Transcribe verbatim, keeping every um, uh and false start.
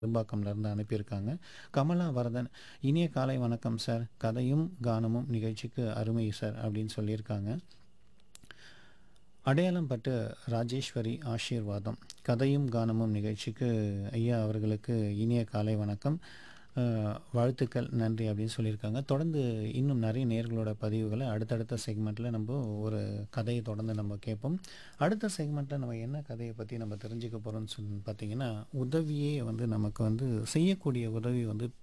பெரும்பாக்கம்லேருந்து அனுப்பியிருக்காங்க. கமலா வரதன், "இனிய காலை வணக்கம் சார். கதையும் கானமும் நிகழ்ச்சிக்கு அருமை சார்" அப்படின்னு சொல்லியிருக்காங்க. அடையாளம் பட்டு ராஜேஸ்வரி ஆசீர்வாதம், "கதையும் கானமும் நிகழ்ச்சிக்கு ஐயா அவர்களுக்கு இனிய காலை வணக்கம். அ வாழ்த்துக்கள், நன்றி" அப்படின்னு சொல்லியிருக்காங்க. தொடர்ந்து இன்னும் நிறைய நேயர்களோட பதிவுகள அடுத்தடுத்த செக்மெண்ட்டில நம்ப ஒரு கதைய தொடர்ந்து நம்ம கேட்போம். அடுத்த செக்மெண்ட்ல நம்ம என்ன கதைய பத்தி நம்ம தெரிஞ்சுக்க போறோம்னு சொல் பார்த்தீங்கன்னா, உதவியே வந்து நமக்கு வந்து செய்யக்கூடிய உதவி வந்து